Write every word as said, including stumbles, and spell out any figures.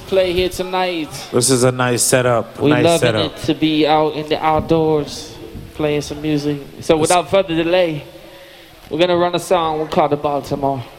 play here tonight. This is a nice setup. We're nice loving setup. it to be out in the outdoors, playing some music. So without further delay, we're gonna run a song we call the Baltimore.